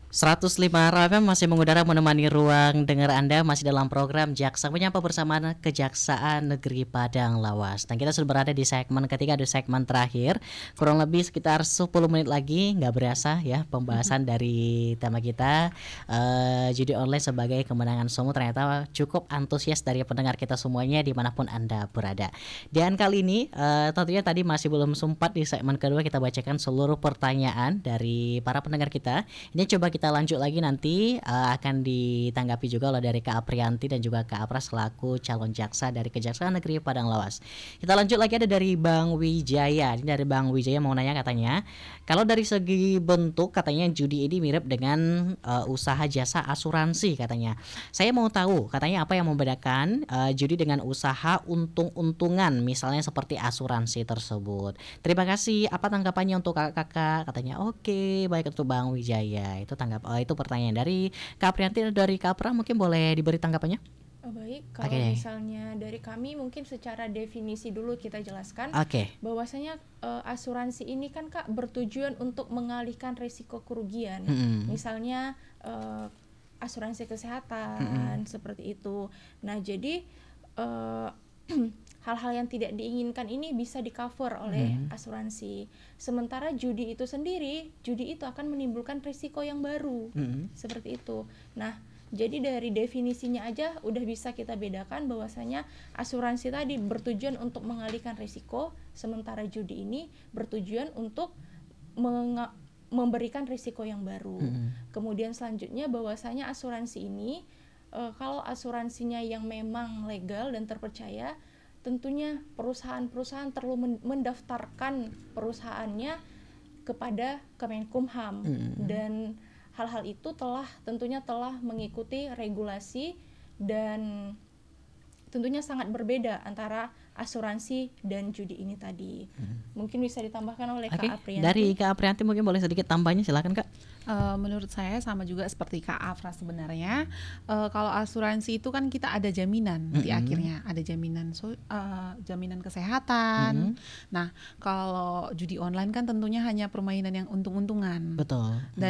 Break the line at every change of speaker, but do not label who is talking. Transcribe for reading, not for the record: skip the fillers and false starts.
105 FM masih mengudara menemani ruang dengar Anda masih dalam program Jaksa Menyapa bersama Kejaksaan Negeri Padang Lawas. Dan kita sudah berada di segmen ketiga, di segmen terakhir. Kurang lebih sekitar 10 menit lagi, nggak berasa ya pembahasan dari tema kita, judi online sebagai kemenangan semu. Ternyata cukup antusias dari pendengar kita semuanya dimanapun Anda berada. Dan kali ini tentunya tadi masih belum sempat di segmen kedua kita bacakan seluruh pertanyaan dari para pendengar kita. Ini coba kita lanjut lagi nanti, akan ditanggapi juga oleh dari Kak Aprianti dan juga Kak Apra selaku calon jaksa dari Kejaksaan Negeri Padang Lawas. Kita lanjut lagi, ada dari Bang Wijaya. Ini dari Bang Wijaya mau nanya, katanya kalau dari segi bentuk katanya judi ini mirip dengan usaha jasa asuransi katanya. Saya mau tahu katanya apa yang membedakan judi dengan usaha untung-untungan misalnya seperti asuransi tersebut. Terima kasih. Apa tanggapannya untuk kakak-kakak? Katanya oke, baik untuk Bang Wijaya. Itu itu pertanyaan dari Kak Prianti. Dari Kak Pra mungkin boleh diberi tanggapannya.
Baik, kalau
Oke.
misalnya dari kami mungkin secara definisi dulu kita jelaskan
Oke.
bahwasanya asuransi ini kan Kak bertujuan untuk mengalihkan risiko kerugian.
Mm-mm.
Misalnya asuransi kesehatan seperti itu. Nah, jadi eh, hal-hal yang tidak diinginkan ini bisa di-cover oleh asuransi. Sementara judi itu sendiri, judi itu akan menimbulkan risiko yang baru. Seperti itu. Nah, jadi dari definisinya aja udah bisa kita bedakan bahwasanya asuransi tadi bertujuan untuk mengalihkan risiko, sementara judi ini bertujuan untuk memberikan risiko yang baru. Kemudian selanjutnya bahwasanya asuransi ini kalau asuransinya yang memang legal dan terpercaya, tentunya perusahaan-perusahaan perlu mendaftarkan perusahaannya kepada Kemenkumham dan hal-hal itu tentunya telah mengikuti regulasi dan tentunya sangat berbeda antara asuransi dan judi ini tadi. Mungkin bisa ditambahkan oleh
Oke.
Kak Aprianti.
Dari Kak Aprianti mungkin boleh sedikit tambahnya, silakan Kak.
Menurut saya sama juga seperti Kak Afra sebenarnya. Kalau asuransi itu kan kita ada jaminan di akhirnya, ada jaminan jaminan kesehatan. Nah, kalau judi online kan tentunya hanya permainan yang untung-untungan.
Betul.
Dan